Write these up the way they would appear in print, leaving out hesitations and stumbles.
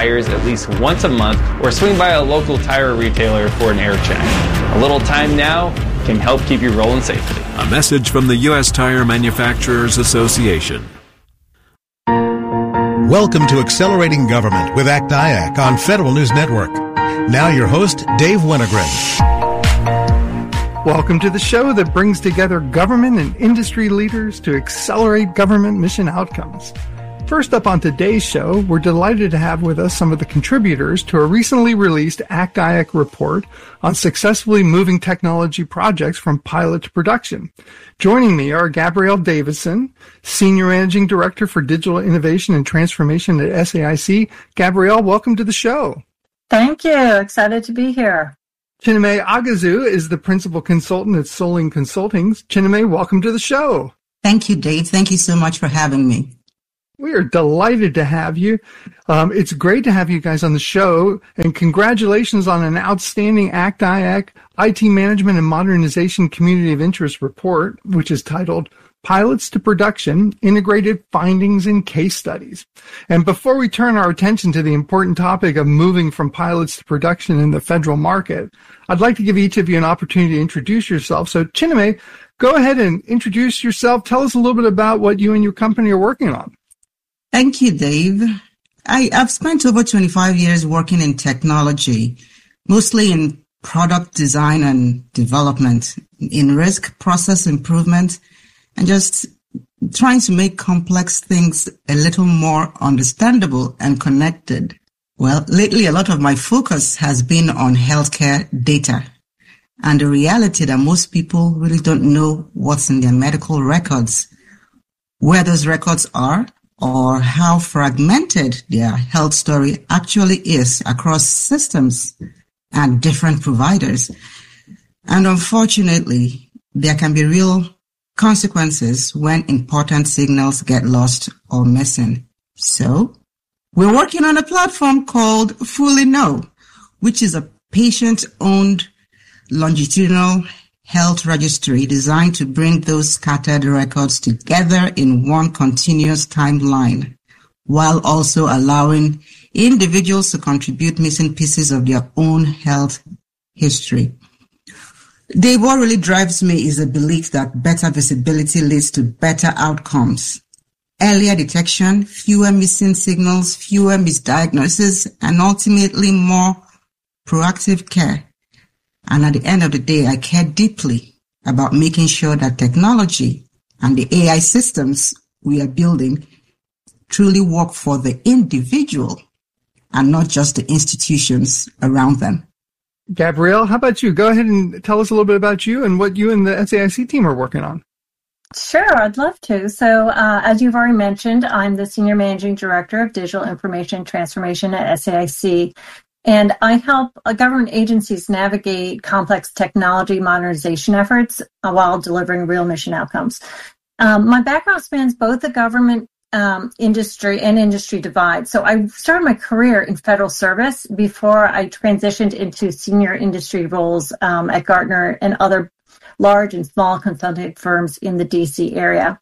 tires at least once a month or swing by a local tire retailer for an air check. A little time now can help keep you rolling safely. A message from the U.S. Tire Manufacturers Association. Welcome to Accelerating Government with ACT-IAC on Federal News Network. Now your host, Dave Winogren. Welcome to the show that brings together government and industry leaders to accelerate government mission outcomes. First up on today's show, we're delighted to have with us some of the contributors to a recently released ACT-IAC report on successfully moving technology projects from pilot to production. Joining me are Gabrielle Davidson, Senior Managing Director for Digital Innovation and Transformation at SAIC. Gabrielle, welcome to the show. Thank you. Excited to be here. Chineme Agazu is the Principal Consultant at Soling Consulting. Chineme, welcome to the show. Thank you, Dave. Thank you so much for having me. We are delighted to have you. It's great to have you guys on the show, and congratulations on an outstanding ACT-IAC IT Management and Modernization Community of Interest report, which is titled Pilots to Production, Integrated Findings and Case Studies. And before we turn our attention to the important topic of moving from pilots to production in the federal market, I'd like to give each of you an opportunity to introduce yourself. So, Chineme, go ahead and introduce yourself. Tell us a little bit about what you and your company are working on. Thank you, Dave. I've spent over 25 years working in technology, mostly in product design and development, in risk process improvement, and just trying to make complex things a little more understandable and connected. Well, lately, a lot of my focus has been on healthcare data and the reality that most people really don't know what's in their medical records, where those records are, or how fragmented their health story actually is across systems and different providers. And unfortunately, there can be real consequences when important signals get lost or missing. So, we're working on a platform called Fully Know, which is a patient-owned longitudinal health registry designed to bring those scattered records together in one continuous timeline, while also allowing individuals to contribute missing pieces of their own health history. Dave, what really drives me is the belief that better visibility leads to better outcomes. Earlier detection, fewer missing signals, fewer misdiagnoses, and ultimately more proactive care. And at the end of the day, I care deeply about making sure that technology and the AI systems we are building truly work for the individual and not just the institutions around them. Gabrielle, how about you? Go ahead and tell us a little bit about you and what you and the SAIC team are working on. Sure, I'd love to. So as you've already mentioned, I'm the Senior Managing Director of Digital Information Transformation at SAIC. And I help government agencies navigate complex technology modernization efforts while delivering real mission outcomes. My background spans both the government industry and industry divide. So I started my career in federal service before I transitioned into senior industry roles at Gartner and other large and small consulting firms in the DC area.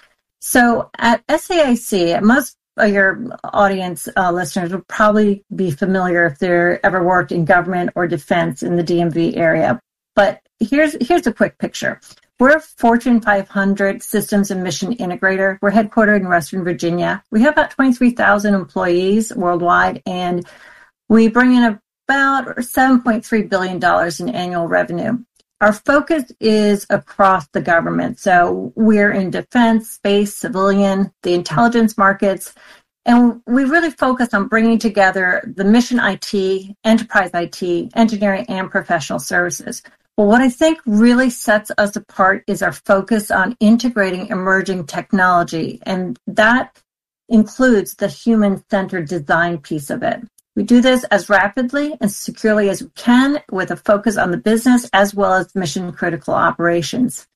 So at SAIC, most your audience listeners will probably be familiar if they're ever worked in government or defense in the DMV area. But here's a quick picture. We're a Fortune 500 systems and mission integrator. We're headquartered in Western Virginia. We have about 23,000 employees worldwide, and we bring in about $7.3 billion in annual revenue. Our focus is across the government. So we're in defense, space, civilian, the intelligence markets, and we really focus on bringing together the mission IT, enterprise IT, engineering, and professional services. But what I think really sets us apart is our focus on integrating emerging technology, and that includes the human-centered design piece of it. We do this as rapidly and securely as we can with a focus on the business as well as mission-critical operations.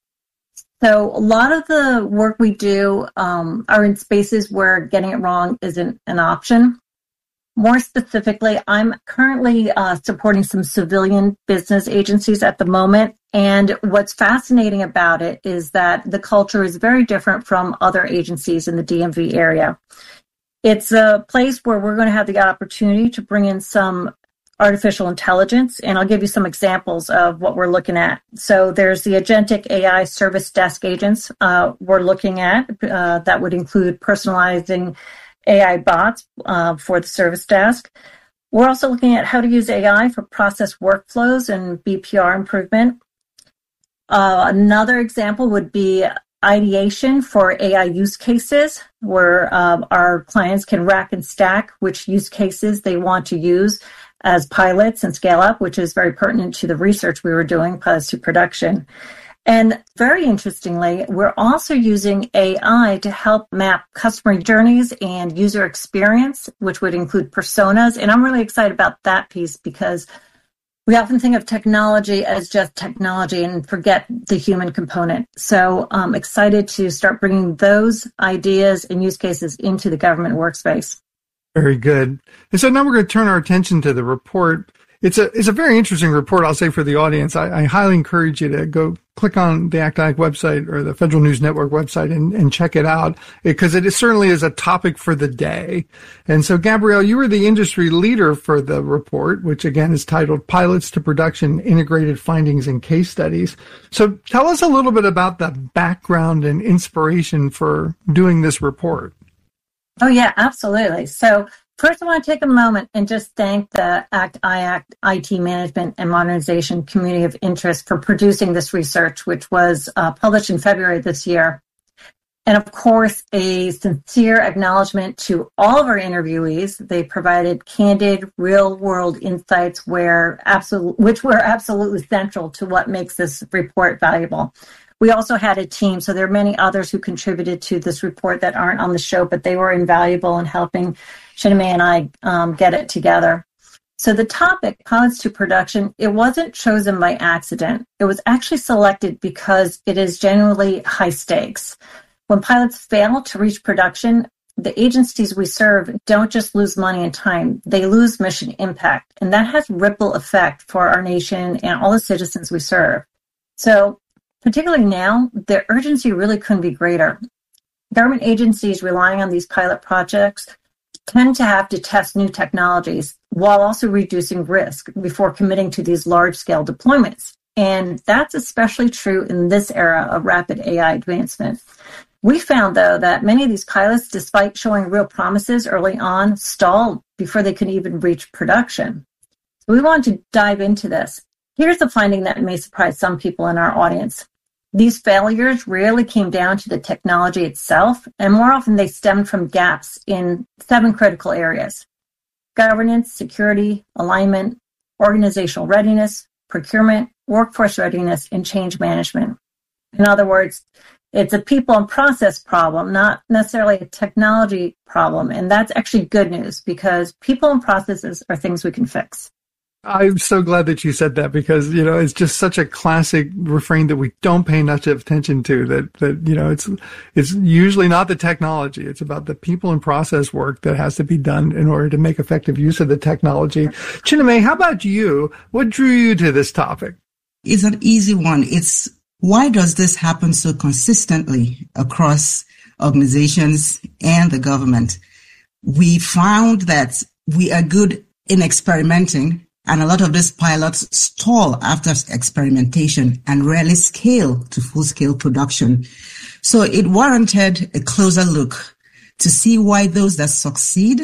So a lot of the work we do are in spaces where getting it wrong isn't an option. More specifically, I'm currently supporting some civilian business agencies at the moment. And what's fascinating about it is that the culture is very different from other agencies in the DMV area. It's a place where we're going to have the opportunity to bring in some artificial intelligence, and I'll give you some examples of what we're looking at. So there's the agentic AI service desk agents we're looking at. That would include personalizing AI bots for the service desk. We're also looking at how to use AI for process workflows and BPR improvement. Another example would be ideation for AI use cases, where our clients can rack and stack which use cases they want to use as pilots and scale up, which is very pertinent to the research we were doing, pilots to production. And very interestingly, we're also using AI to help map customer journeys and user experience, which would include personas. And I'm really excited about that piece because we often think of technology as just technology and forget the human component. So I'm excited to start bringing those ideas and use cases into the government workspace. Very good. And so now we're going to turn our attention to the report. It's a very interesting report, I'll say, for the audience. I highly encourage you to go click on the ACT-IAC website or the Federal News Network website and check it out, because it certainly is a topic for the day. And so, Gabrielle, you were the industry leader for the report, which again is titled Pilots to Production, Integrated Findings and Case Studies. So tell us a little bit about the background and inspiration for doing this report. Oh, yeah, absolutely. So first, I want to take a moment and just thank the ACT-IAC IT Management and Modernization Community of Interest for producing this research, which was published in February this year. And of course, a sincere acknowledgement to all of our interviewees. They provided candid, real-world insights which were absolutely central to what makes this report valuable. We also had a team, so there are many others who contributed to this report that aren't on the show, but they were invaluable in helping Chinamay and I get it together. So the topic, pilots to production, it wasn't chosen by accident. It was actually selected because it is genuinely high stakes. When pilots fail to reach production, the agencies we serve don't just lose money and time, they lose mission impact. And that has ripple effect for our nation and all the citizens we serve. So particularly now, the urgency really couldn't be greater. Government agencies relying on these pilot projects tend to have to test new technologies while also reducing risk before committing to these large-scale deployments. And that's especially true in this era of rapid AI advancement. We found, though, that many of these pilots, despite showing real promises early on, stalled before they could even reach production. So we wanted to dive into this. Here's a finding that may surprise some people in our audience. These failures rarely came down to the technology itself, and more often they stemmed from gaps in 7 critical areas: governance, security, alignment, organizational readiness, procurement, workforce readiness, and change management. In other words, it's a people and process problem, not necessarily a technology problem. And that's actually good news, because people and processes are things we can fix. I'm so glad that you said that, because, it's just such a classic refrain that we don't pay enough attention to, that it's usually not the technology. It's about the people and process work that has to be done in order to make effective use of the technology. Chinamay, how about you? What drew you to this topic? It's an easy one. It's why does this happen so consistently across organizations and the government? We found that we are good in experimenting, and a lot of these pilots stall after experimentation and rarely scale to full-scale production. So it warranted a closer look to see why those that succeed,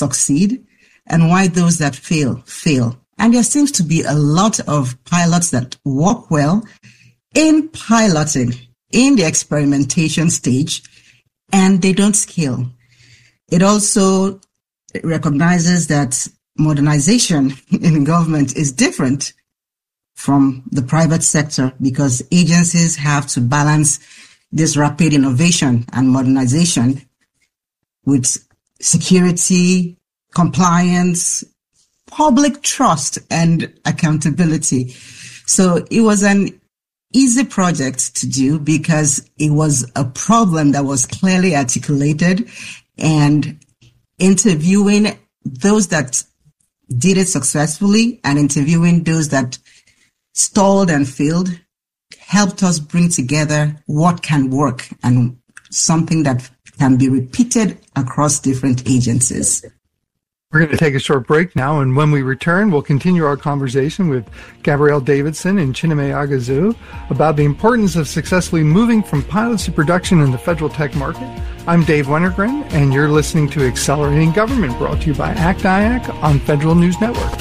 and why those that fail. And there seems to be a lot of pilots that work well in piloting, in the experimentation stage, and they don't scale. It also recognizes that modernization in government is different from the private sector, because agencies have to balance this rapid innovation and modernization with security, compliance, public trust, and accountability. So it was an easy project to do because it was a problem that was clearly articulated, and interviewing those that did it successfully and interviewing those that stalled and failed helped us bring together what can work and something that can be repeated across different agencies. We're going to take a short break now, and when we return, we'll continue our conversation with Gabrielle Davidson and Chineme Agazu about the importance of successfully moving from pilots to production in the federal tech market. I'm Dave Wennergren, and you're listening to Accelerating Government, brought to you by ACT-IAC on Federal News Network.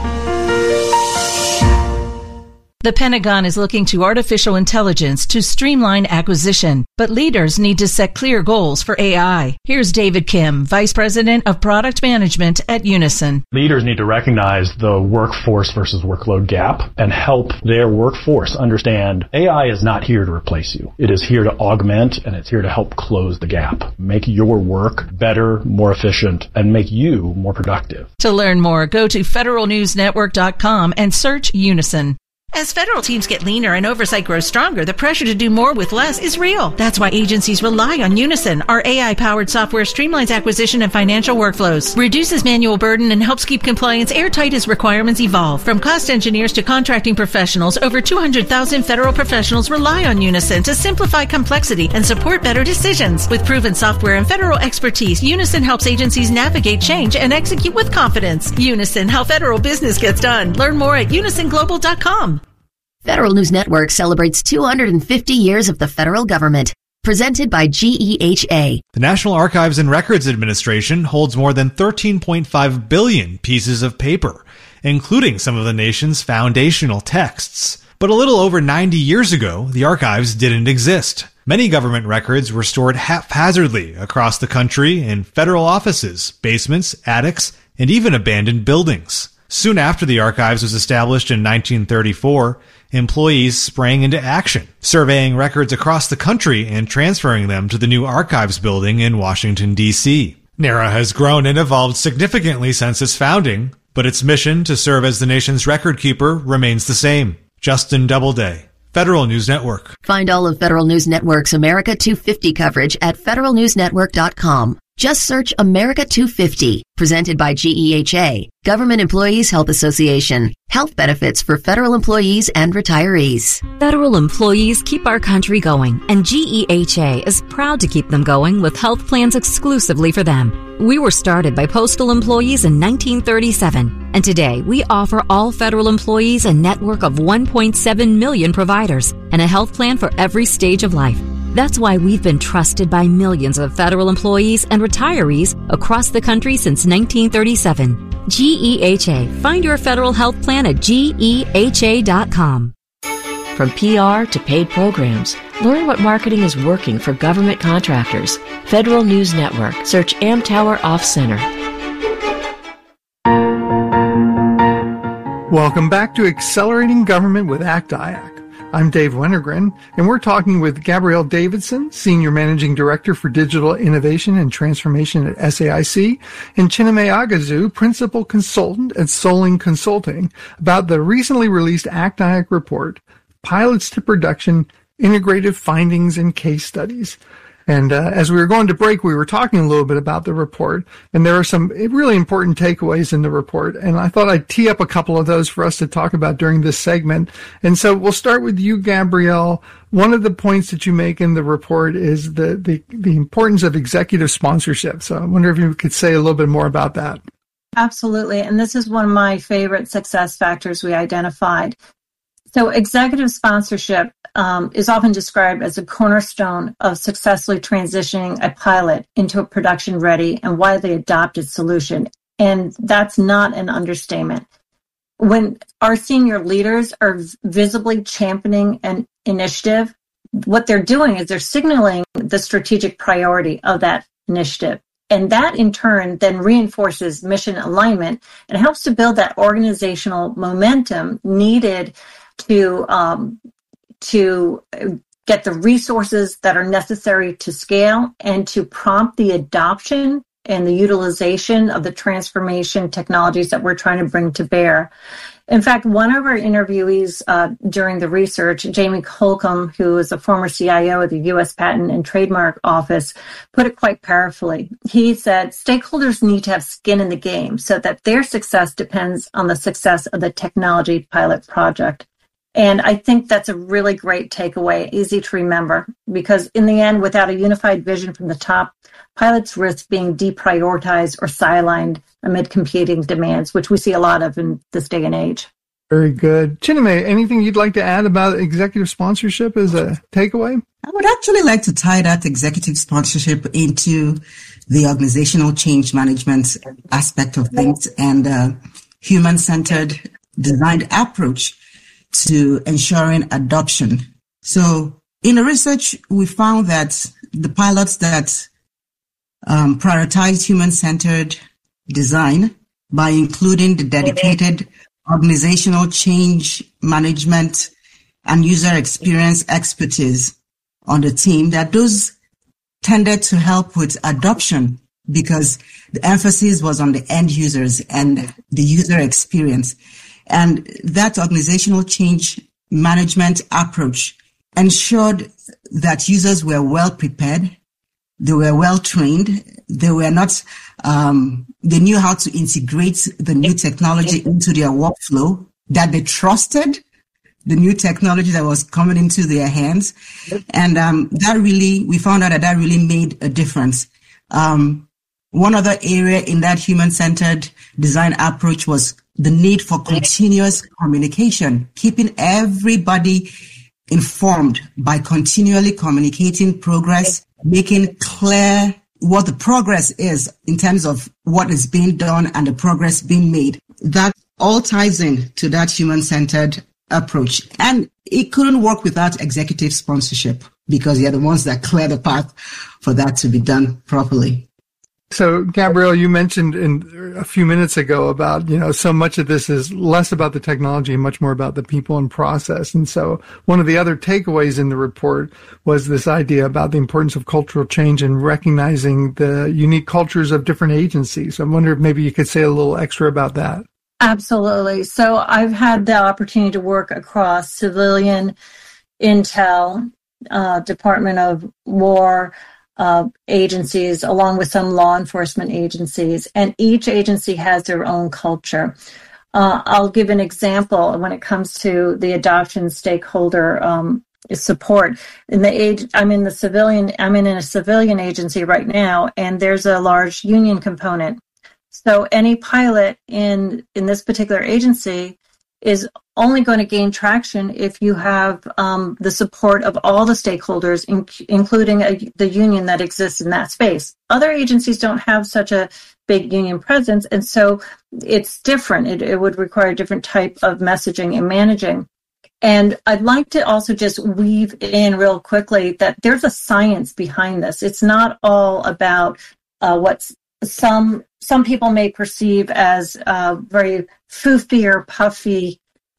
The Pentagon is looking to artificial intelligence to streamline acquisition, but leaders need to set clear goals for AI. Here's David Kim, Vice President of Product Management at Unison. Leaders need to recognize the workforce versus workload gap and help their workforce understand AI is not here to replace you. It is here to augment, and it's here to help close the gap, make your work better, more efficient, and make you more productive. To learn more, go to federalnewsnetwork.com and search Unison. As federal teams get leaner and oversight grows stronger, the pressure to do more with less is real. That's why agencies rely on Unison. Our AI-powered software streamlines acquisition and financial workflows, reduces manual burden, and helps keep compliance airtight as requirements evolve. From cost engineers to contracting professionals, over 200,000 federal professionals rely on Unison to simplify complexity and support better decisions. With proven software and federal expertise, Unison helps agencies navigate change and execute with confidence. Unison, how federal business gets done. Learn more at unisonglobal.com. Federal News Network celebrates 250 years of the federal government. Presented by GEHA. The National Archives and Records Administration holds more than 13.5 billion pieces of paper, including some of the nation's foundational texts. But a little over 90 years ago, the archives didn't exist. Many government records were stored haphazardly across the country in federal offices, basements, attics, and even abandoned buildings. Soon after the archives was established in 1934, employees sprang into action, surveying records across the country and transferring them to the new archives building in Washington, D.C. NARA has grown and evolved significantly since its founding, but its mission to serve as the nation's record keeper remains the same. Justin Doubleday, Federal News Network. Find all of Federal News Network's America 250 coverage at federalnewsnetwork.com. Just search America 250, presented by GEHA, Government Employees Health Association. Health benefits for federal employees and retirees. Federal employees keep our country going, and GEHA is proud to keep them going with health plans exclusively for them. We were started by postal employees in 1937, and today we offer all federal employees a network of 1.7 million providers and a health plan for every stage of life. That's why we've been trusted by millions of federal employees and retirees across the country since 1937. GEHA. Find your federal health plan at GEHA.com. From PR to paid programs, learn what marketing is working for government contractors. Federal News Network. Search Amtower Off Center. Welcome back to Accelerating Government with ACT-IAC. I'm Dave Wennergren, and we're talking with Gabrielle Davidson, Senior Managing Director for Digital Innovation and Transformation at SAIC, and Chineme Agazu, Principal Consultant at Soling Consulting, about the recently released ACT-IAC report, Pilots to Production, Integrative Findings and Case Studies. And as we were going to break, we were talking a little bit about the report, and there are some really important takeaways in the report. And I thought I'd tee up a couple of those for us to talk about during this segment. And so we'll start with you, Gabrielle. One of the points that you make in the report is the importance of executive sponsorship. So I wonder if you could say a little bit more about that. Absolutely. And this is one of my favorite success factors we identified. So executive sponsorship is often described as a cornerstone of successfully transitioning a pilot into a production-ready and widely adopted solution. And that's not an understatement. When our senior leaders are visibly championing an initiative, what they're doing is they're signaling the strategic priority of that initiative. And that, in turn, then reinforces mission alignment and helps to build that organizational momentum needed to get the resources that are necessary to scale and to prompt the adoption and the utilization of the transformation technologies that we're trying to bring to bear. In fact, one of our interviewees during the research, Jamie Holcomb, who is a former CIO of the U.S. Patent and Trademark Office, put it quite powerfully. He said, stakeholders need to have skin in the game so that their success depends on the success of the technology pilot project. And I think that's a really great takeaway, easy to remember, because in the end, without a unified vision from the top, pilots risk being deprioritized or sidelined amid competing demands, which we see a lot of in this day and age. Very good. Chineme, anything you'd like to add about executive sponsorship as a takeaway? I would actually like to tie that executive sponsorship into the organizational change management aspect of things and human-centered designed approach to ensuring adoption. So in the research, we found that the pilots that prioritize human-centered design by including the dedicated organizational change management and user experience expertise on the team, that those tended to help with adoption because the emphasis was on the end users and the user experience. And that organizational change management approach ensured that users were well prepared, they were well trained, they were not, they knew how to integrate the new technology into their workflow, that they trusted the new technology that was coming into their hands. And that really, we found out that really made a difference. One other area in that human-centered design approach was the need for continuous communication, keeping everybody informed by continually communicating progress, making clear what the progress is in terms of what is being done and the progress being made. That all ties in to that human-centered approach. And it couldn't work without executive sponsorship because they're the ones that clear the path for that to be done properly. So, Gabrielle, you mentioned a few minutes ago about, so much of this is less about the technology and much more about the people and process. And so one of the other takeaways in the report was this idea about the importance of cultural change and recognizing the unique cultures of different agencies. I wonder if maybe you could say a little extra about that. Absolutely. So I've had the opportunity to work across civilian, intel, Department of War, agencies, along with some law enforcement agencies, and each agency has their own culture. I'll give an example when it comes to the adoption stakeholder support. I'm in a civilian agency right now, and there's a large union component. So any pilot in this particular agency is only going to gain traction if you have the support of all the stakeholders, including the union that exists in that space. Other agencies don't have such a big union presence, and so it's different. It would require a different type of messaging and managing. And I'd like to also just weave in real quickly that there's a science behind this. It's not all about what's some people may perceive as very foofy or puffy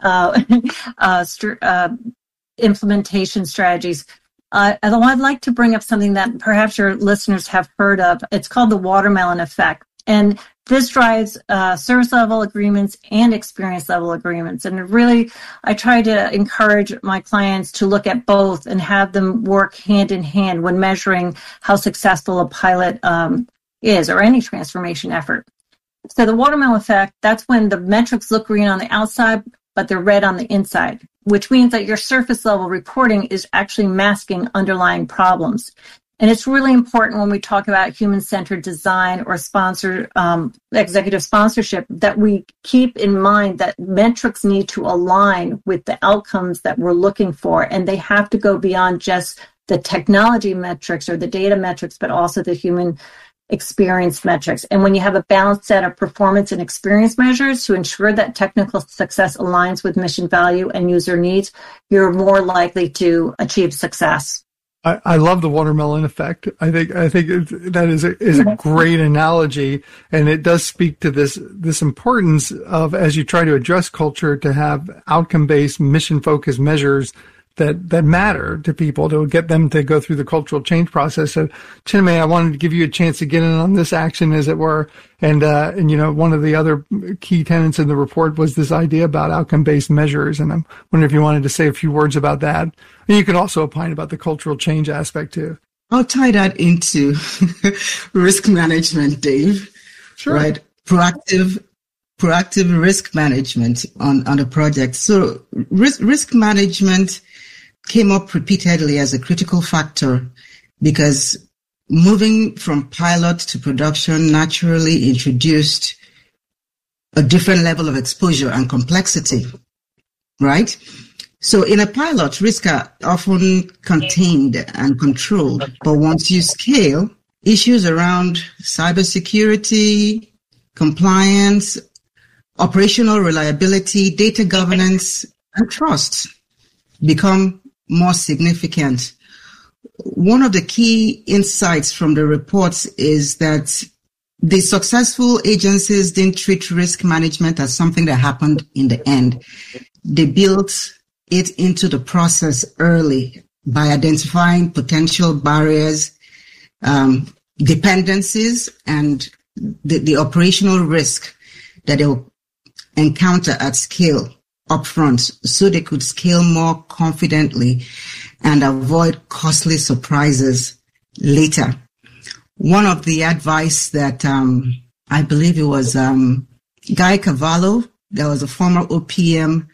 implementation strategies. Although I'd like to bring up something that perhaps your listeners have heard of. It's called the watermelon effect. And this drives service level agreements and experience level agreements. And really, I try to encourage my clients to look at both and have them work hand in hand when measuring how successful a pilot is, or any transformation effort. So the watermelon effect, that's when the metrics look green on the outside, but they're red on the inside, which means that your surface level reporting is actually masking underlying problems. And it's really important when we talk about human-centered design or executive sponsorship that we keep in mind that metrics need to align with the outcomes that we're looking for, and they have to go beyond just the technology metrics or the data metrics, but also the human experience metrics. And when you have a balanced set of performance and experience measures to ensure that technical success aligns with mission value and user needs, you're more likely to achieve success. I love the watermelon effect. I think that is a great analogy, and it does speak to this importance of, as you try to address culture, to have outcome-based, mission-focused measures that matter to people to get them to go through the cultural change process. So, Chineme, I wanted to give you a chance to get in on this action, as it were. And one of the other key tenets in the report was this idea about outcome-based measures. And I'm wondering if you wanted to say a few words about that. And you can also opine about the cultural change aspect too. I'll tie that into risk management, Dave. Sure. Right? Proactive proactive risk management on a project. So risk management came up repeatedly as a critical factor because moving from pilot to production naturally introduced a different level of exposure and complexity, right? So in a pilot, risks are often contained and controlled, but once you scale, issues around cybersecurity, compliance, operational reliability, data governance, and trust become more significant. One of the key insights from the reports is that the successful agencies didn't treat risk management as something that happened in the end. They built it into the process early by identifying potential barriers, dependencies, and the operational risk that they'll encounter at scale upfront, so they could scale more confidently and avoid costly surprises later. One of the advice that I believe it was Guy Cavallo, that was a former OPM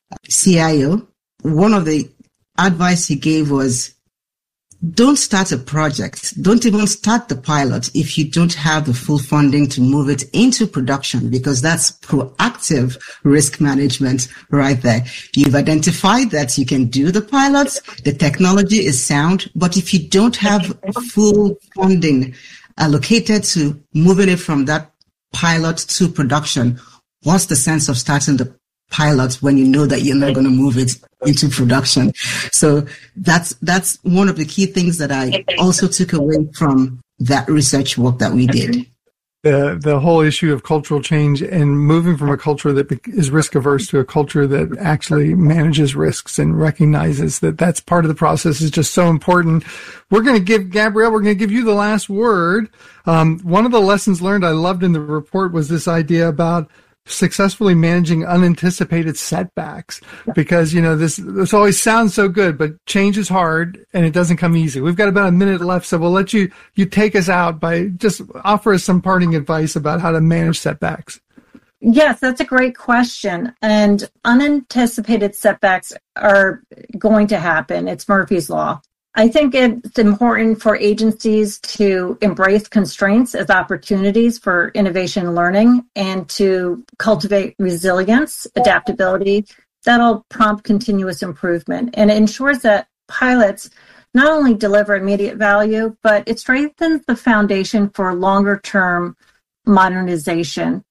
CIO, one of the advice he gave was, don't start a project. Don't even start the pilot if you don't have the full funding to move it into production, because that's proactive risk management right there. You've identified that you can do the pilots, the technology is sound, but if you don't have full funding allocated to moving it from that pilot to production, what's the sense of starting the pilot when you know that you're not going to move it into production? So that's one of the key things that I also took away from that research work that we did. The whole issue of cultural change and moving from a culture that is risk averse to a culture that actually manages risks and recognizes that that's part of the process is just so important. We're going to give Gabrielle, we're going to give you the last word. One of the lessons learned I loved in the report was this idea about successfully managing unanticipated setbacks, because, you know, this always sounds so good, but change is hard and it doesn't come easy. We've got about a minute left, so we'll let you take us out by just offer us some parting advice about how to manage setbacks. Yes, that's a great question. And unanticipated setbacks are going to happen. It's Murphy's Law. I think it's important for agencies to embrace constraints as opportunities for innovation and learning, and to cultivate resilience, adaptability that'll prompt continuous improvement. And it ensures that pilots not only deliver immediate value, but it strengthens the foundation for longer-term modernization.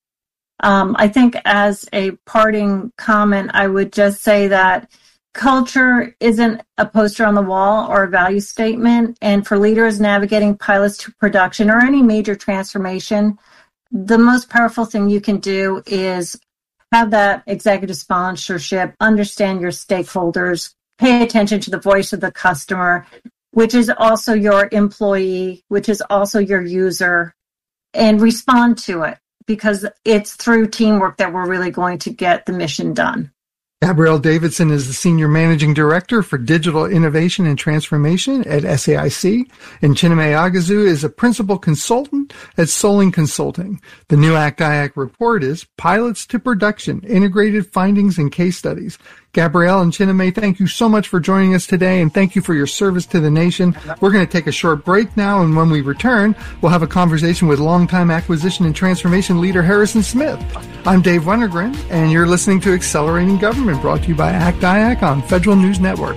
I think as a parting comment, I would just say that culture isn't a poster on the wall or a value statement. And for leaders navigating pilots to production or any major transformation, the most powerful thing you can do is have that executive sponsorship, understand your stakeholders, pay attention to the voice of the customer, which is also your employee, which is also your user, and respond to it, because it's through teamwork that we're really going to get the mission done. Gabrielle Davidson is the Senior Managing Director for Digital Innovation and Transformation at SAIC, and Chineme Agazu is a Principal Consultant at Soling Consulting. The new ACT-IAC report is Pilots to Production, Integrated Findings and Case Studies. Gabrielle and Chineme, thank you so much for joining us today, and thank you for your service to the nation. We're going to take a short break now, and when we return, we'll have a conversation with longtime acquisition and transformation leader Harrison Smith. I'm Dave Wennergren, and you're listening to Accelerating Government, brought to you by ACT-IAC on Federal News Network.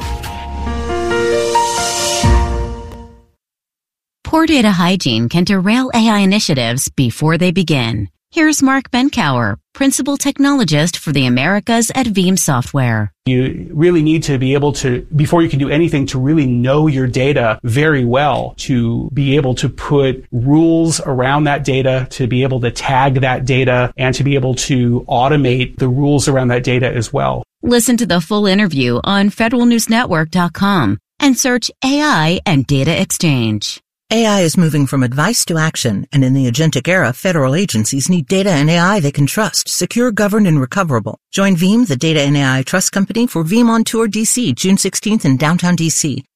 Poor data hygiene can derail AI initiatives before they begin. Here's Mark Benkower, Principal Technologist for the Americas at Veeam Software. You really need to be able to, before you can do anything, to really know your data very well, to be able to put rules around that data, to be able to tag that data, and to be able to automate the rules around that data as well. Listen to the full interview on federalnewsnetwork.com and search AI and Data Exchange. AI is moving from advice to action, and in the agentic era, federal agencies need data and AI they can trust, secure, governed, and recoverable. Join Veeam, the data and AI trust company, for Veeam on Tour DC, June 16th in downtown DC.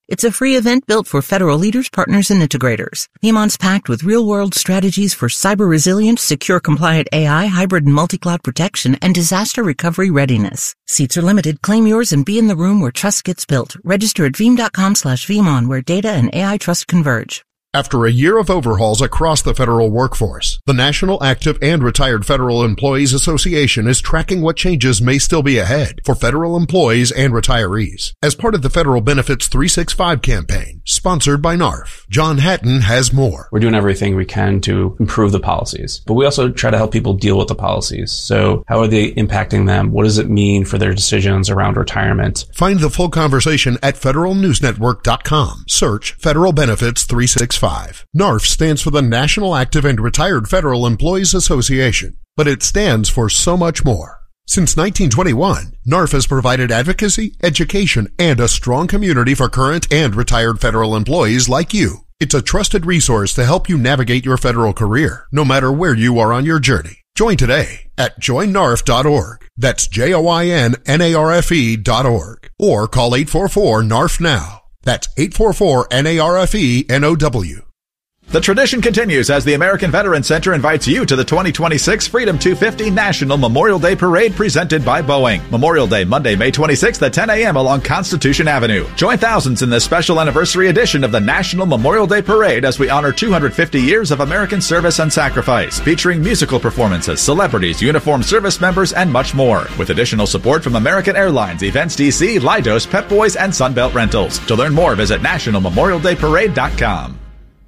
It's a free event built for federal leaders, partners, and integrators. VeeamON's packed with real-world strategies for cyber-resilient, secure-compliant AI, hybrid and multi-cloud protection, and disaster recovery readiness. Seats are limited. Claim yours and be in the room where trust gets built. Register at veeam.com/VeeamON, where data and AI trust converge. After a year of overhauls across the federal workforce, the National Active and Retired Federal Employees Association is tracking what changes may still be ahead for federal employees and retirees as part of the Federal Benefits 365 campaign, sponsored by NARF. John Hatton has more. We're doing everything we can to improve the policies, but we also try to help people deal with the policies. So how are they impacting them? What does it mean for their decisions around retirement? Find the full conversation at federalnewsnetwork.com. Search Federal Benefits 365. NARF stands for the National Active and Retired Federal Employees Association, but it stands for so much more. Since 1921, NARF has provided advocacy, education, and a strong community for current and retired federal employees like you. It's a trusted resource to help you navigate your federal career, no matter where you are on your journey. Join today at joinnarf.org. That's JOINNARFE.org. Or call 844-NARF-NOW. That's 844-NARFE-NOW. The tradition continues as the American Veterans Center invites you to the 2026 Freedom 250 National Memorial Day Parade presented by Boeing. Memorial Day, Monday, May 26th at 10 a.m. along Constitution Avenue. Join thousands in this special anniversary edition of the National Memorial Day Parade as we honor 250 years of American service and sacrifice, featuring musical performances, celebrities, uniformed service members, and much more. With additional support from American Airlines, Events DC, Leidos, Pep Boys, and Sunbelt Rentals. To learn more, visit nationalmemorialdayparade.com.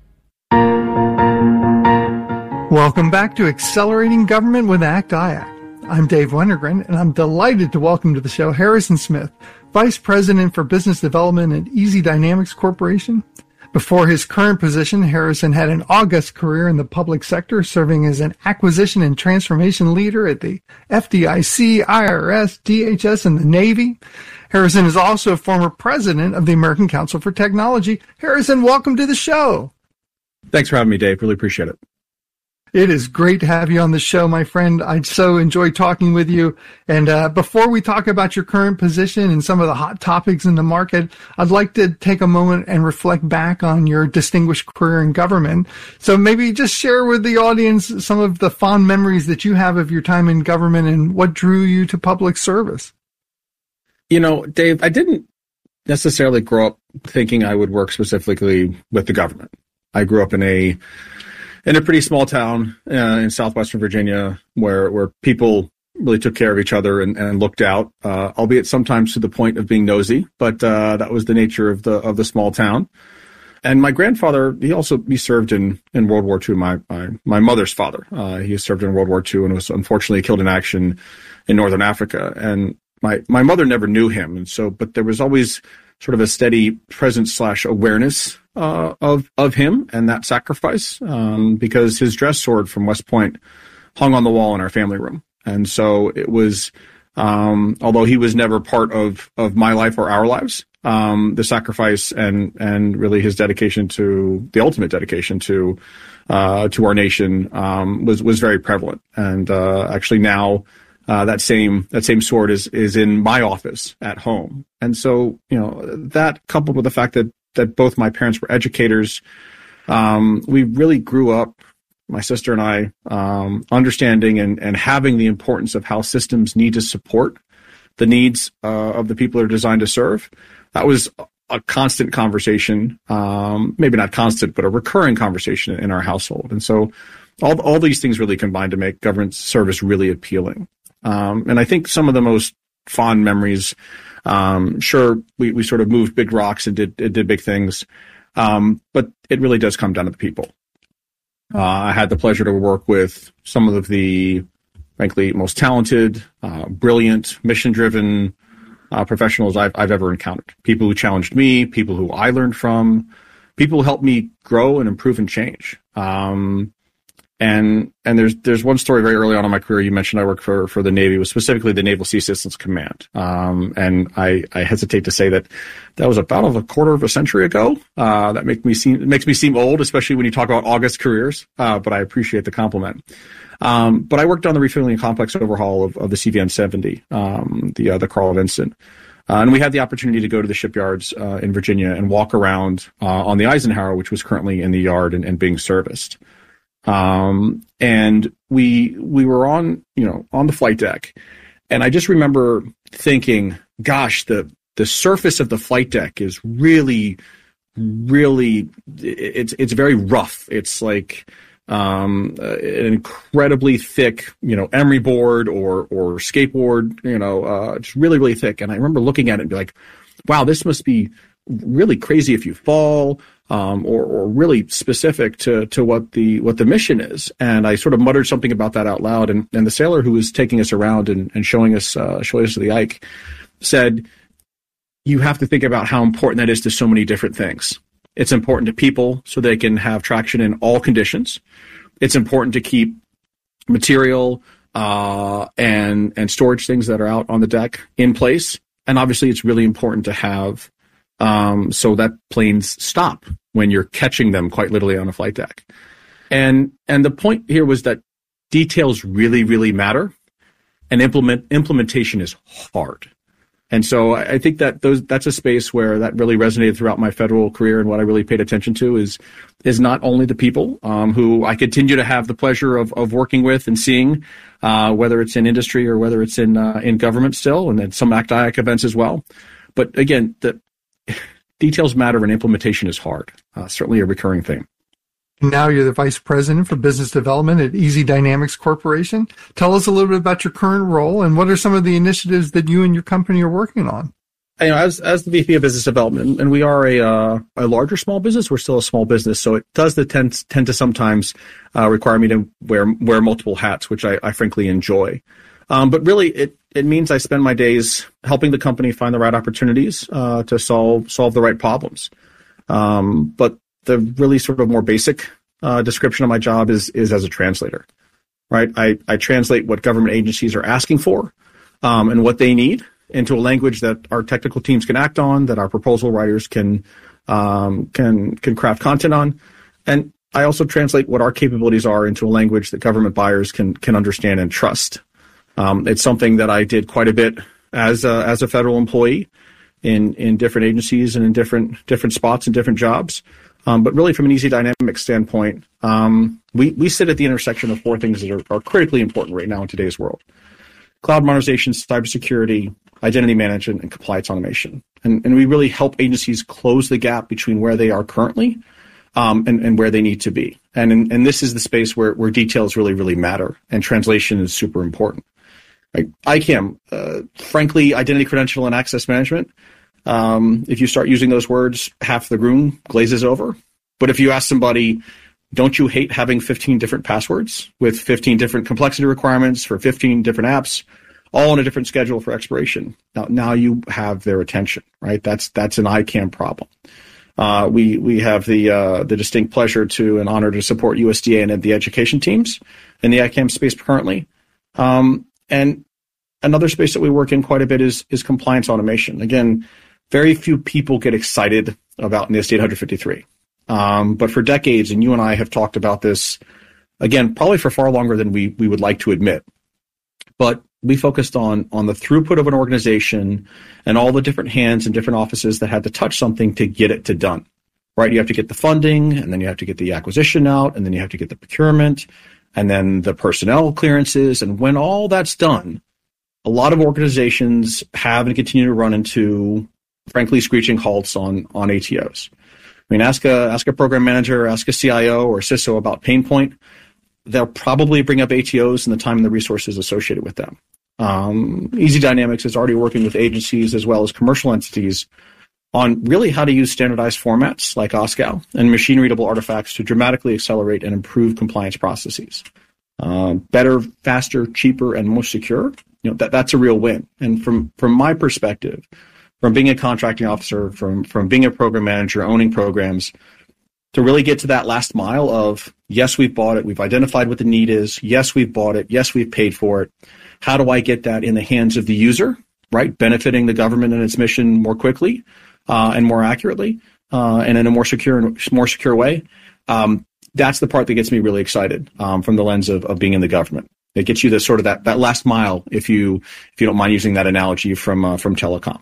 Welcome back to Accelerating Government with ACT-IAC. I'm Dave Wennergren, and I'm delighted to welcome to the show Harrison Smith, Vice President for Business Development at Easy Dynamics Corporation. Before his current position, Harrison had an august career in the public sector, serving as an acquisition and transformation leader at the FDIC, IRS, DHS, and the Navy. Harrison is also a former president of the American Council for Technology. Harrison, welcome to the show. Thanks for having me, Dave. Really appreciate it. It is great to have you on the show, my friend. I so enjoy talking with you. And before we talk about your current position and some of the hot topics in the market, I'd like to take a moment and reflect back on your distinguished career in government. So maybe just share with the audience some of the fond memories that you have of your time in government and what drew you to public service. You know, Dave, I didn't necessarily grow up thinking I would work specifically with the government. I grew up in a pretty small town in southwestern Virginia where people really took care of each other and looked out, albeit sometimes to the point of being nosy, but that was the nature of the small town. And my grandfather, he served in World War II. My mother's father, he served in World War II and was unfortunately killed in action in Northern Africa. And my mother never knew him, but there was always sort of a steady presence / awareness of him and that sacrifice, because his dress sword from West Point hung on the wall in our family room. And so it was, although he was never part of my life or our lives, the sacrifice and really his dedication to the ultimate dedication to our nation, was very prevalent. And, actually now, that same sword is in my office at home. And so, that coupled with the fact that both my parents were educators, we really grew up, my sister and I, understanding and having the importance of how systems need to support the needs of the people they're designed to serve. That was a constant conversation, maybe not constant, but a recurring conversation in our household. And so all these things really combined to make government service really appealing. And I think some of the most fond memories, sure, we sort of moved big rocks and did big things. But it really does come down to the people. I had the pleasure to work with some of the, frankly, most talented, brilliant, mission-driven, professionals I've ever encountered. People who challenged me, people who I learned from, people who helped me grow and improve and change. And there's one story very early on in my career. You mentioned I worked for the Navy, was specifically the Naval Sea Systems Command. And I hesitate to say that was about a quarter of a century ago. That makes me seem old, especially when you talk about august careers. But I appreciate the compliment. But I worked on the refueling complex overhaul of the CVN-70, the Carl Vinson. And we had the opportunity to go to the shipyards in Virginia and walk around on the Eisenhower, which was currently in the yard and being serviced. And we were on the flight deck, and I just remember thinking, gosh, the surface of the flight deck is really, it's very rough. It's like an incredibly thick, emery board or skateboard, just really, really thick. And I remember looking at it and be like, wow, this must be really crazy if you fall, or really specific to what the mission is. And I sort of muttered something about that out loud. And the sailor who was taking us around and showing us the Ike said, you have to think about how important that is to so many different things. It's important to people so they can have traction in all conditions. It's important to keep material and storage things that are out on the deck in place. And obviously it's really important to have so that planes stop when you're catching them quite literally on a flight deck. And the point here was that details really, really matter, and implementation is hard. And so I think that that's a space where that really resonated throughout my federal career, and what I really paid attention to is not only the people who I continue to have the pleasure of working with and seeing, whether it's in industry or whether it's in government still, and then some ACT-IAC events as well. But again, the details matter and implementation is hard. Certainly a recurring theme. Now you're the Vice President for Business Development at Easy Dynamics Corporation. Tell us a little bit about your current role and what are some of the initiatives that you and your company are working on? As the VP of Business Development, and we are a larger small business, we're still a small business, so it does tend to sometimes require me to wear multiple hats, which I frankly enjoy. But really, it means I spend my days helping the company find the right opportunities to solve the right problems. But the really sort of more basic description of my job is as a translator, right? I translate what government agencies are asking for and what they need into a language that our technical teams can act on, that our proposal writers can craft content on, and I also translate what our capabilities are into a language that government buyers can understand and trust. It's something that I did quite a bit as a federal employee in different agencies and in different spots and different jobs. But really, from an Easy Dynamics standpoint, we sit at the intersection of four things that are critically important right now in today's world: cloud modernization, cybersecurity, identity management, and compliance automation. And we really help agencies close the gap between where they are currently and where they need to be. And this is the space where details really, really matter, and translation is super important. Right? ICAM, frankly, identity, credential, and access management. If you start using those words, half the room glazes over. But if you ask somebody, don't you hate having 15 different passwords with 15 different complexity requirements for 15 different apps, all on a different schedule for expiration? Now you have their attention, right? That's an ICAM problem. We have the distinct pleasure and honor to support USDA and the education teams in the ICAM space currently. And another space that we work in quite a bit is compliance automation. Again, very few people get excited about NIST 853. But for decades, and you and I have talked about this, again, probably for far longer than we would like to admit, but we focused on the throughput of an organization and all the different hands and different offices that had to touch something to get it done, right? You have to get the funding, and then you have to get the acquisition out, and then you have to get the procurement, and then the personnel clearances. And when all that's done, a lot of organizations have and continue to run into, frankly, screeching halts on ATOs. I mean, ask a program manager, ask a CIO or CISO about pain point. They'll probably bring up ATOs and the time and the resources associated with them. Easy Dynamics is already working with agencies as well as commercial entities on really how to use standardized formats like OSCAL and machine-readable artifacts to dramatically accelerate and improve compliance processes. Better, faster, cheaper, and more secure. That's a real win. And from my perspective, from being a contracting officer, from being a program manager, owning programs, to really get to that last mile of, yes, we've bought it, we've identified what the need is, yes, we've bought it, yes, we've paid for it. How do I get that in the hands of the user, right? Benefiting the government and its mission more quickly and more accurately and in a more secure way. That's the part that gets me really excited from the lens of being in the government. It gets you the sort of that last mile, if you don't mind using that analogy from telecom.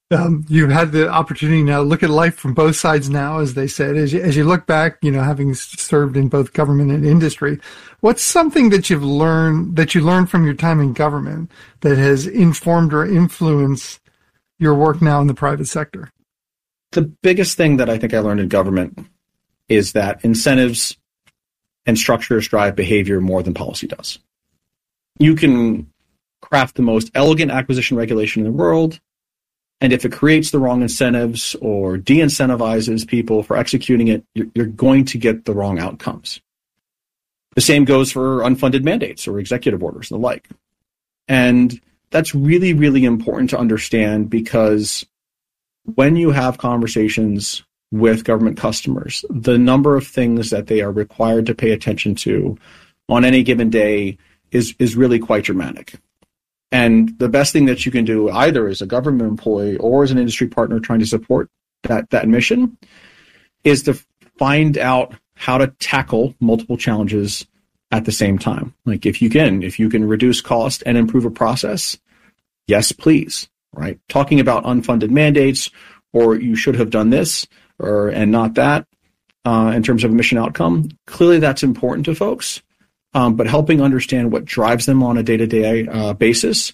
You've had the opportunity now to look at life from both sides now, as they said. As you look back, having served in both government and industry, what's something that you learned from your time in government that has informed or influenced your work now in the private sector? The biggest thing that I think I learned in government is that incentives and structures drive behavior more than policy does. You can craft the most elegant acquisition regulation in the world, and if it creates the wrong incentives or de-incentivizes people for executing it, you're going to get the wrong outcomes. The same goes for unfunded mandates or executive orders and the like. And that's really, really important to understand, because when you have conversations with government customers, the number of things that they are required to pay attention to on any given day is really quite dramatic. And the best thing that you can do, either as a government employee or as an industry partner trying to support that mission, is to find out how to tackle multiple challenges at the same time. Like if you can reduce cost and improve a process, yes, please, right? Talking about unfunded mandates, or you should have done this and not that, in terms of a mission outcome, clearly that's important to folks. But helping understand what drives them on a day-to-day basis,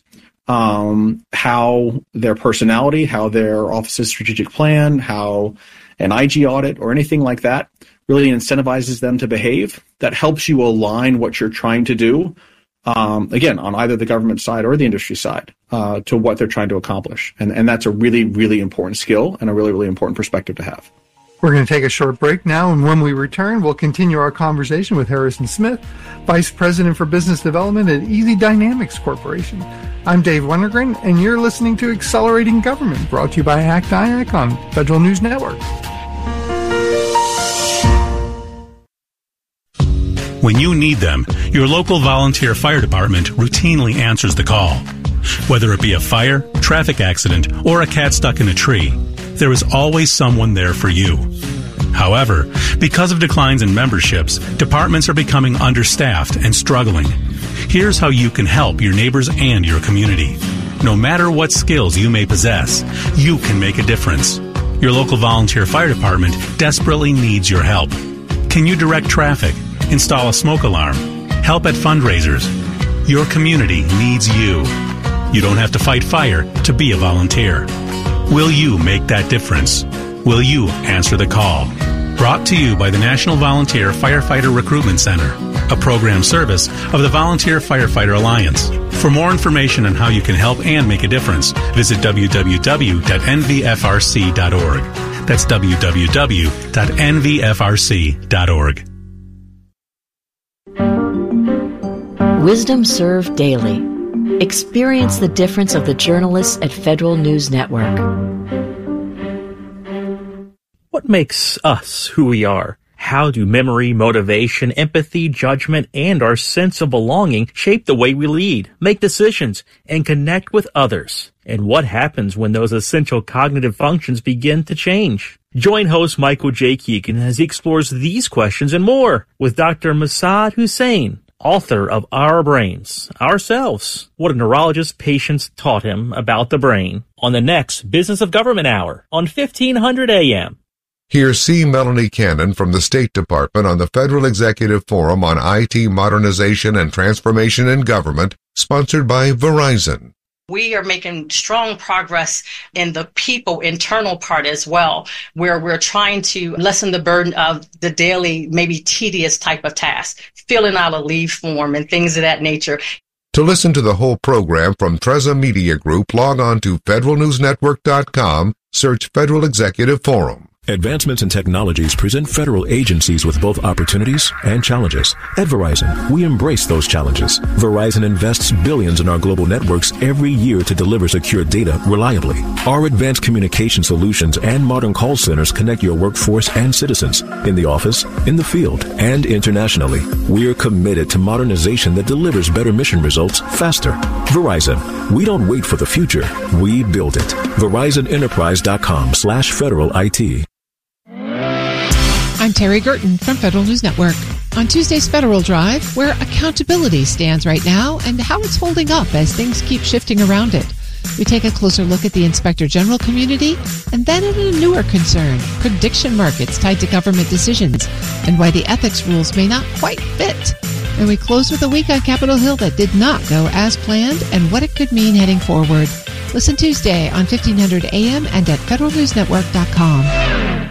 how their personality, how their office's strategic plan, how an IG audit or anything like that really incentivizes them to behave, that helps you align what you're trying to do, again, on either the government side or the industry side, to what they're trying to accomplish. And that's a really, really important skill and a really, really important perspective to have. We're going to take a short break now, and when we return, we'll continue our conversation with Harrison Smith, Vice President for Business Development at Easy Dynamics Corporation. I'm Dave Wennergren, and you're listening to Accelerating Government, brought to you by ACT-IAC on Federal News Network. When you need them, your local volunteer fire department routinely answers the call. Whether it be a fire, traffic accident, or a cat stuck in a tree, there is always someone there for you. However, because of declines in memberships, departments are becoming understaffed and struggling. Here's how you can help your neighbors and your community. No matter what skills you may possess, you can make a difference. Your local volunteer fire department desperately needs your help. Can you direct traffic, install a smoke alarm, help at fundraisers? Your community needs you. You don't have to fight fire to be a volunteer. Will you make that difference? Will you answer the call? Brought to you by the National Volunteer Firefighter Recruitment Center, a program service of the Volunteer Firefighter Alliance. For more information on how you can help and make a difference, visit www.nvfrc.org. That's www.nvfrc.org. Wisdom Served Daily. Experience the difference of the journalists at Federal News Network. What makes us who we are? How do memory, motivation, empathy, judgment, and our sense of belonging shape the way we lead, make decisions, and connect with others? And what happens when those essential cognitive functions begin to change? Join host Michael J. Keegan as he explores these questions and more with Dr. Massad Hussein, author of Our Brains, Ourselves, what a neurologist's patients taught him about the brain, on the next Business of Government Hour on 1500 AM. Here's C. Melanie Cannon from the State Department on the Federal Executive Forum on IT Modernization and Transformation in Government, sponsored by Verizon. We are making strong progress in the people internal part as well, where we're trying to lessen the burden of the daily, maybe tedious type of task, filling out a leave form and things of that nature. To listen to the whole program from Treza Media Group, log on to federalnewsnetwork.com, search Federal Executive Forum. Advancements in technologies present federal agencies with both opportunities and challenges. At Verizon, we embrace those challenges. Verizon invests billions in our global networks every year to deliver secure data reliably. Our advanced communication solutions and modern call centers connect your workforce and citizens in the office, in the field, and internationally. We're committed to modernization that delivers better mission results faster. Verizon, we don't wait for the future. We build it. VerizonEnterprise.com/Federal IT. I'm Terry Gerton from Federal News Network. On Tuesday's Federal Drive, where accountability stands right now and how it's holding up as things keep shifting around it. We take a closer look at the Inspector General community, and then at a newer concern, prediction markets tied to government decisions, and why the ethics rules may not quite fit. And we close with a week on Capitol Hill that did not go as planned and what it could mean heading forward. Listen Tuesday on 1500 AM and at federalnewsnetwork.com.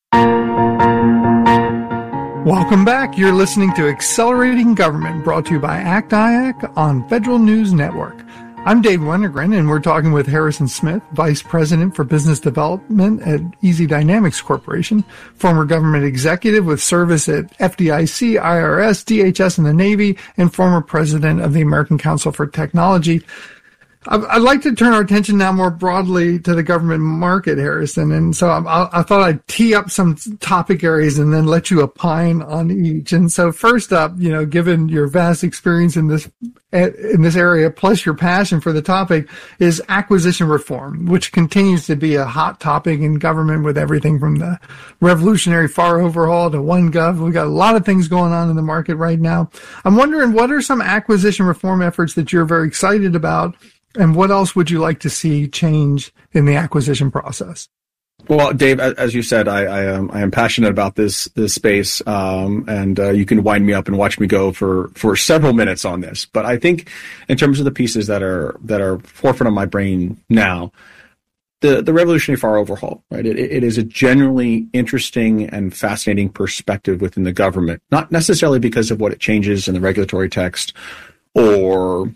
Welcome back. You're listening to Accelerating Government, brought to you by ACT-IAC on Federal News Network. I'm Dave Wennergren, and we're talking with Harrison Smith, Vice President for Business Development at Easy Dynamics Corporation, former government executive with service at FDIC, IRS, DHS, and the Navy, and former president of the American Council for Technology. I'd like to turn our attention now more broadly to the government market, Harrison. And so I thought I'd tee up some topic areas and then let you opine on each. And so first up, given your vast experience in this area, plus your passion for the topic, is acquisition reform, which continues to be a hot topic in government with everything from the revolutionary FAR overhaul to OneGov. We've got a lot of things going on in the market right now. I'm wondering, what are some acquisition reform efforts that you're very excited about? And what else would you like to see change in the acquisition process? Well, Dave, as you said, I am passionate about this space, and you can wind me up and watch me go for several minutes on this. But I think, in terms of the pieces that are forefront of my brain now, the revolutionary FAR overhaul, right? It is a genuinely interesting and fascinating perspective within the government, not necessarily because of what it changes in the regulatory text or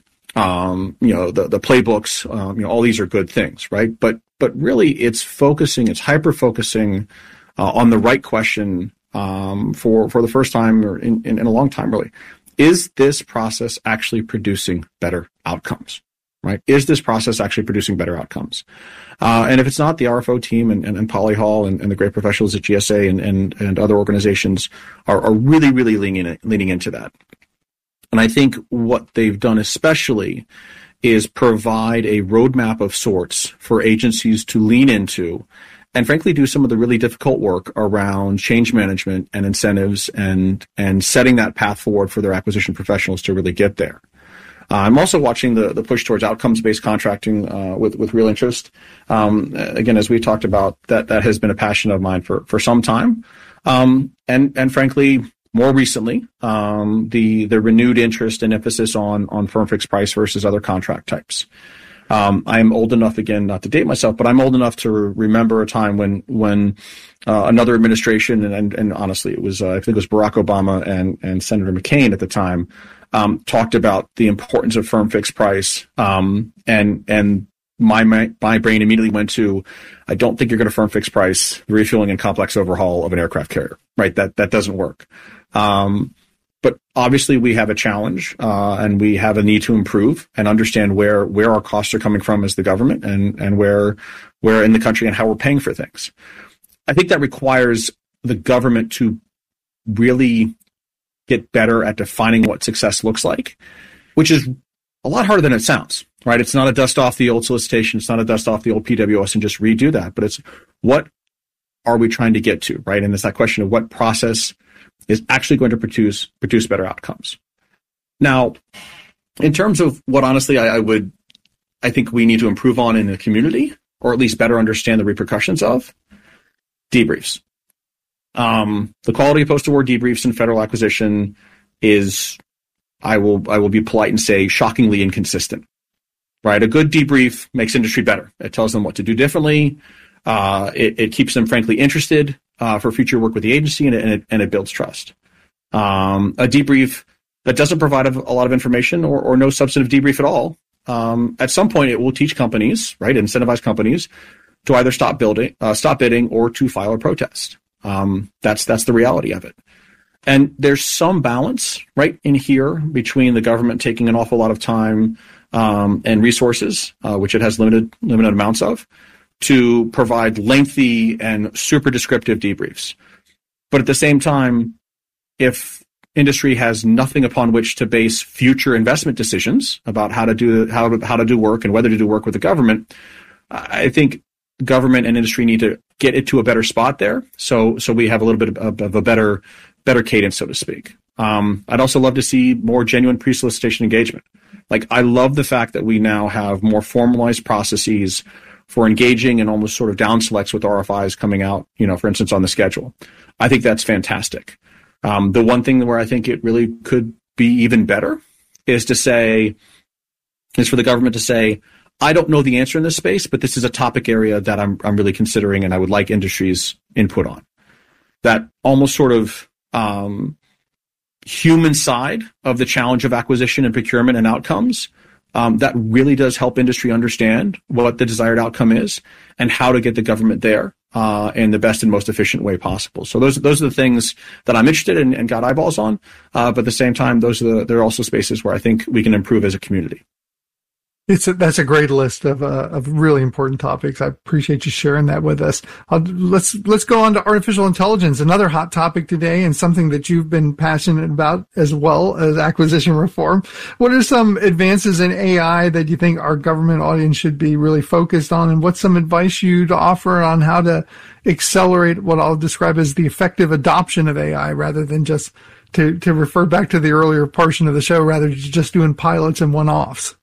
the playbooks, all these are good things, right? But really it's hyper-focusing on the right question for the first time or in a long time, really. Is this process actually producing better outcomes, right? Is this process actually producing better outcomes? And if it's not, the RFO team and Polly Hall and the great professionals at GSA and other organizations are really, really leaning into that. And I think what they've done especially is provide a roadmap of sorts for agencies to lean into and frankly do some of the really difficult work around change management and incentives and setting that path forward for their acquisition professionals to really get there. I'm also watching the push towards outcomes-based contracting with real interest. Again, as we talked about, that has been a passion of mine for some time. And frankly, more recently, the renewed interest and emphasis on firm fixed price versus other contract types. I'm old enough, again, not to date myself, but I'm old enough to remember a time when another administration, and honestly, it was I think it was Barack Obama and Senator McCain at the time, talked about the importance of firm fixed price, and my brain immediately went to, I don't think you're going to firm fixed price the refueling and complex overhaul of an aircraft carrier, right? That doesn't work. But obviously we have a challenge, and we have a need to improve and understand where our costs are coming from as the government and where in the country and how we're paying for things. I think that requires the government to really get better at defining what success looks like, which is a lot harder than it sounds, right? It's not a dust off the old solicitation. It's not a dust off the old PWS and just redo that, but it's what are we trying to get to, right? And it's that question of what process is actually going to produce better outcomes. Now, in terms of what honestly I think we need to improve on in the community, or at least better understand the repercussions of, debriefs. The quality of post-award debriefs in federal acquisition is, I will be polite and say, shockingly inconsistent, right? A good debrief makes industry better. It tells them what to do differently. It keeps them, frankly, interested for future work with the agency, and it builds trust. A debrief that doesn't provide a lot of information or no substantive debrief at all, at some point it will teach companies, right, incentivize companies to either stop bidding or to file a protest. That's the reality of it. And there's some balance right in here between the government taking an awful lot of time and resources, which it has limited amounts of, to provide lengthy and super descriptive debriefs. But at the same time, if industry has nothing upon which to base future investment decisions about how to do work and whether to do work with the government, I think government and industry need to get it to a better spot there. So we have a little bit of a better cadence, so to speak. I'd also love to see more genuine pre-solicitation engagement. Like, I love the fact that we now have more formalized processes for engaging and almost sort of down selects with RFIs coming out, for instance, on the schedule. I think that's fantastic. The one thing where I think it really could be even better is for the government to say, I don't know the answer in this space, but this is a topic area that I'm really considering and I would like industry's input on. That almost sort of human side of the challenge of acquisition and procurement and outcomes, that really does help industry understand what the desired outcome is and how to get the government there in the best and most efficient way possible. So those are the things that I'm interested in and got eyeballs on. But at the same time, there are also spaces where I think we can improve as a community. That's a great list of really important topics. I appreciate you sharing that with us. Let's go on to artificial intelligence, another hot topic today, and something that you've been passionate about as well as acquisition reform. What are some advances in AI that you think our government audience should be really focused on, and what's some advice you'd offer on how to accelerate what I'll describe as the effective adoption of AI, rather than just to refer back to the earlier portion of the show, rather than just doing pilots and one-offs?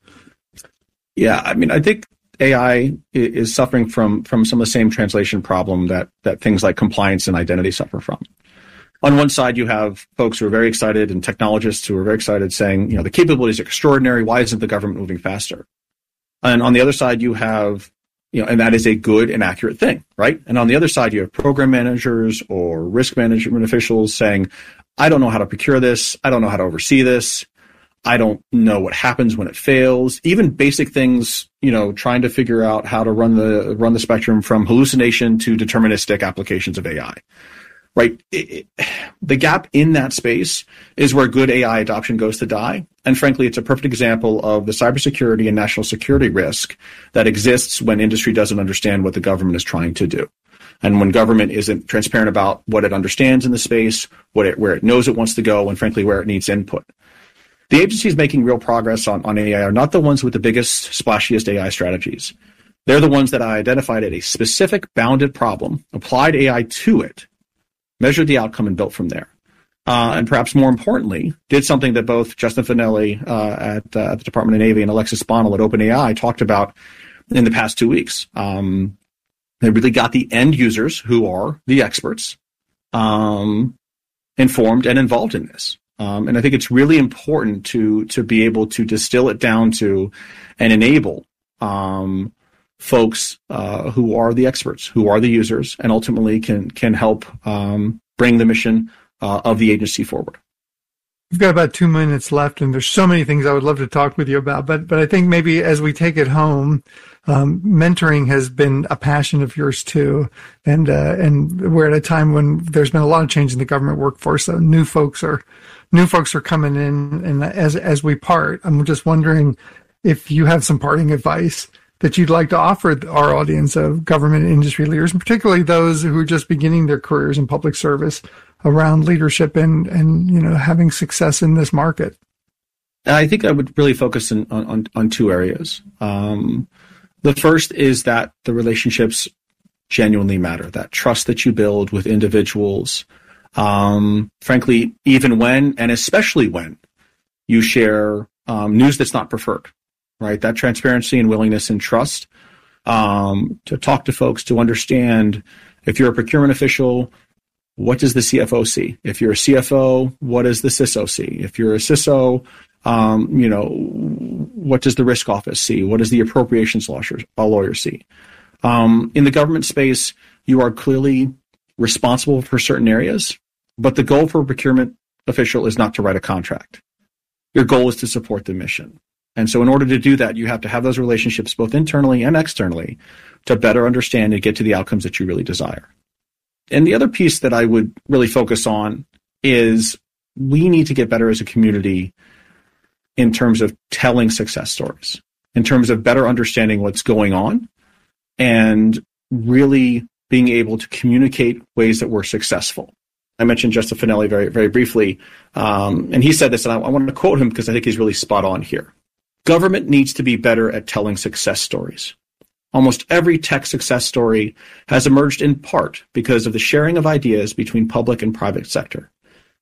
Yeah, I mean, I think AI is suffering from some of the same translation problem that things like compliance and identity suffer from. On one side, you have folks who are very excited and technologists who are very excited saying, the capabilities are extraordinary. Why isn't the government moving faster? And on the other side, you have, and that is a good and accurate thing, right? And on the other side, you have program managers or risk management officials saying, I don't know how to procure this. I don't know how to oversee this. I don't know what happens when it fails. Even basic things, trying to figure out how to run the spectrum from hallucination to deterministic applications of AI, right? The gap in that space is where good AI adoption goes to die. And frankly, it's a perfect example of the cybersecurity and national security risk that exists when industry doesn't understand what the government is trying to do. And when government isn't transparent about what it understands in the space, where it knows it wants to go, and frankly, where it needs input. The agencies making real progress on AI are not the ones with the biggest, splashiest AI strategies. They're the ones that I identified at a specific bounded problem, applied AI to it, measured the outcome, and built from there. And perhaps more importantly, did something that both Justin Finelli at the Department of Navy and Alexis Bonnell at OpenAI talked about in the past 2 weeks. They really got the end users, who are the experts, informed and involved in this. And I think it's really important to be able to distill it down to and enable folks who are the experts, who are the users, and ultimately can help bring the mission of the agency forward. We've got about 2 minutes left, and there's so many things I would love to talk with you about. But I think maybe as we take it home, mentoring has been a passion of yours too, and we're at a time when there's been a lot of change in the government workforce. So new folks are coming in, and as we part, I'm just wondering if you have some parting advice that you'd like to offer our audience of government and industry leaders, and particularly those who are just beginning their careers in public service, around leadership and having success in this market. I think I would really focus on two areas. The first is that the relationships genuinely matter, that trust that you build with individuals. Frankly, even when, and especially when, you share news that's not preferred, right? That transparency and willingness and trust to talk to folks, to understand if you're a procurement official, what does the CFO see? If you're a CFO, what does the CISO see? If you're a CISO, what does the risk office see? What does the appropriations lawyer see? In the government space, you are clearly responsible for certain areas, but the goal for a procurement official is not to write a contract. Your goal is to support the mission. And so in order to do that, you have to have those relationships both internally and externally to better understand and get to the outcomes that you really desire. And the other piece that I would really focus on is we need to get better as a community in terms of telling success stories, in terms of better understanding what's going on and really being able to communicate ways that we're successful. I mentioned Justin Finelli very, very briefly, and he said this, and I want to quote him because I think he's really spot on here. Government needs to be better at telling success stories. Almost every tech success story has emerged in part because of the sharing of ideas between public and private sector.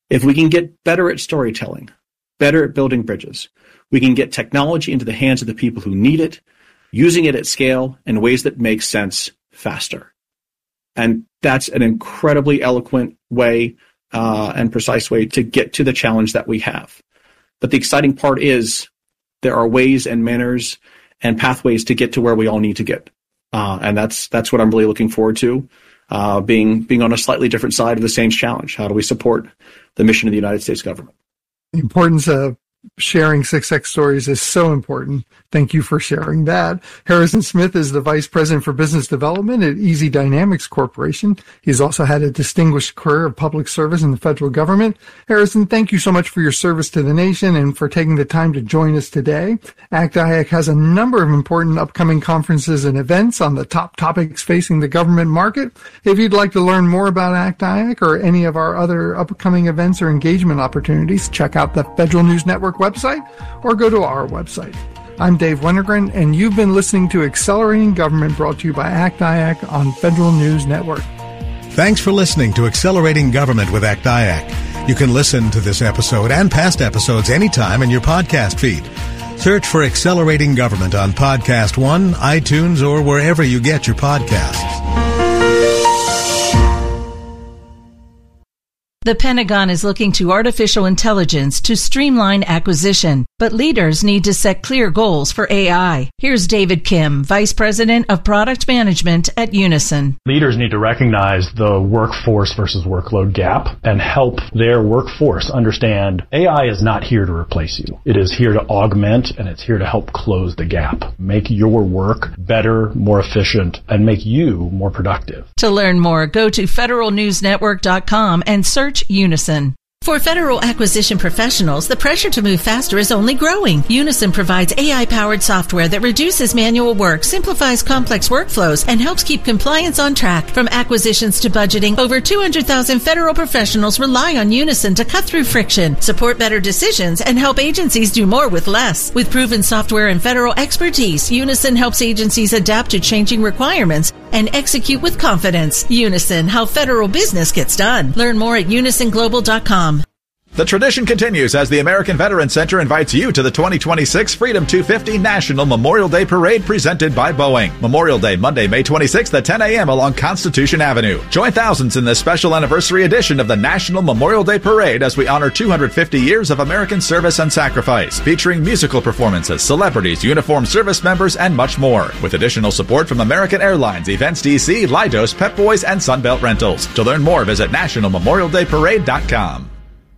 If we can get better at storytelling, better at building bridges, we can get technology into the hands of the people who need it, using it at scale in ways that make sense faster. And that's an incredibly eloquent way and precise way to get to the challenge that we have. But the exciting part is there are ways and manners and pathways to get to where we all need to get. And that's what I'm really looking forward to, being on a slightly different side of the same challenge. How do we support the mission of the United States government? The importance of sharing success stories is so important. Thank you for sharing that. Harrison Smith is the Vice President for Business Development at Easy Dynamics Corporation. He's also had a distinguished career of public service in the federal government. Harrison, thank you so much for your service to the nation and for taking the time to join us today. ACT-IAC has a number of important upcoming conferences and events on the top topics facing the government market. If you'd like to learn more about ACT-IAC or any of our other upcoming events or engagement opportunities, check out the Federal News Network website or go to our website. I'm Dave Wennergren, and you've been listening to Accelerating Government, brought to you by ACT-IAC on Federal News Network. Thanks for listening to Accelerating Government with ACT-IAC. You can listen to this episode and past episodes anytime in your podcast feed. Search for Accelerating Government on Podcast One, iTunes, or wherever you get your podcasts. The Pentagon is looking to artificial intelligence to streamline acquisition, but leaders need to set clear goals for AI. Here's David Kim, Vice President of Product Management at Unison. Leaders need to recognize the workforce versus workload gap and help their workforce understand AI is not here to replace you. It is here to augment, and it's here to help close the gap, make your work better, more efficient, and make you more productive. To learn more, go to federalnewsnetwork.com and search Unison. For federal acquisition professionals, the pressure to move faster is only growing. Unison provides AI-powered software that reduces manual work, simplifies complex workflows, and helps keep compliance on track. From acquisitions to budgeting, over 200,000 federal professionals rely on Unison to cut through friction, support better decisions, and help agencies do more with less. With proven software and federal expertise, Unison helps agencies adapt to changing requirements and execute with confidence. Unison, how federal business gets done. Learn more at unisonglobal.com. The tradition continues as the American Veterans Center invites you to the 2026 Freedom 250 National Memorial Day Parade presented by Boeing. Memorial Day, Monday, May 26th at 10 a.m. along Constitution Avenue. Join thousands in this special anniversary edition of the National Memorial Day Parade as we honor 250 years of American service and sacrifice, featuring musical performances, celebrities, uniformed service members, and much more. With additional support from American Airlines, Events DC, Leidos, Pep Boys, and Sunbelt Rentals. To learn more, visit nationalmemorialdayparade.com.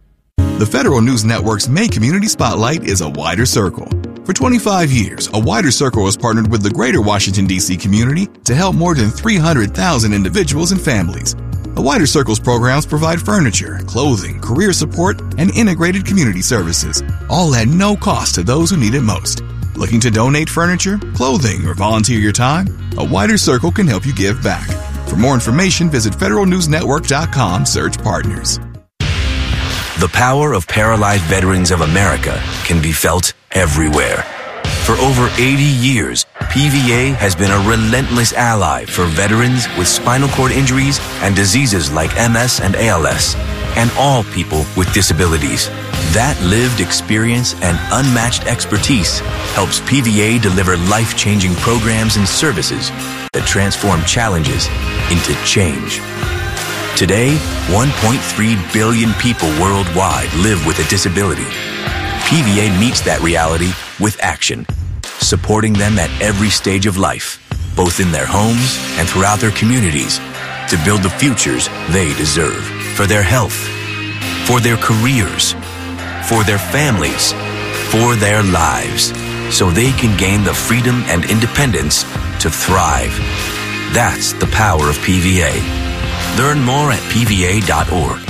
The Federal News Network's May Community Spotlight is a wider circle. For 25 years, a wider circle has partnered with the greater Washington, D.C. community to help more than 300,000 individuals and families. A wider circle's programs provide furniture, clothing, career support, and integrated community services, all at no cost to those who need it most. Looking to donate furniture, clothing, or volunteer your time? A wider circle can help you give back. For more information, visit federalnewsnetwork.com, search partners. The power of Paralyzed Veterans of America can be felt everywhere. For over 80 years, PVA has been a relentless ally for veterans with spinal cord injuries and diseases like MS and ALS, and all people with disabilities. That lived experience and unmatched expertise helps PVA deliver life-changing programs and services that transform challenges into change. Today, 1.3 billion people worldwide live with a disability. PVA meets that reality with action, supporting them at every stage of life, both in their homes and throughout their communities, to build the futures they deserve for their health, for their careers, for their families, for their lives, so they can gain the freedom and independence to thrive. That's the power of PVA. Learn more at PVA.org.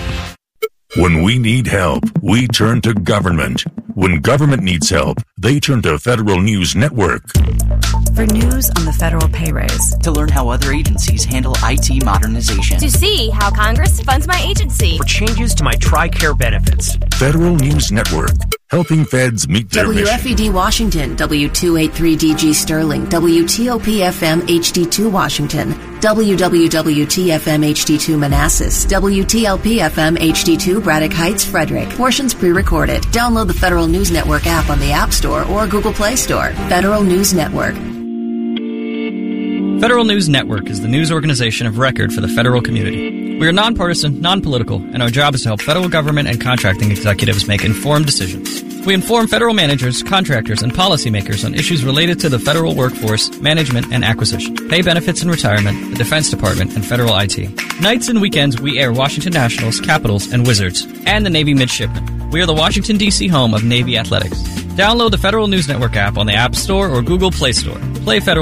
When we need help, we turn to government. When government needs help, they turn to Federal News Network. For news on the federal pay raise. To learn how other agencies handle IT modernization. To see how Congress funds my agency. For changes to my TRICARE benefits. Federal News Network, helping feds meet their mission. WFED Washington, W283DG Sterling, WTOP-FM HD2 Washington, WWWT-FM HD2 Manassas, WTLP-FM HD2 Braddock Heights, Frederick. Portions pre-recorded. Download the Federal News Network app on the App Store or Google Play Store. Federal News Network. Federal News Network is the news organization of record for the federal community. We are nonpartisan, non-political, and our job is to help federal government and contracting executives make informed decisions. We inform federal managers, contractors, and policymakers on issues related to the federal workforce, management, and acquisition, pay benefits and retirement, the Defense Department, and federal IT. Nights and weekends, we air Washington Nationals, Capitals, and Wizards, and the Navy Midshipmen. We are the Washington, D.C. home of Navy Athletics. Download the Federal News Network app on the App Store or Google Play Store. Play Federal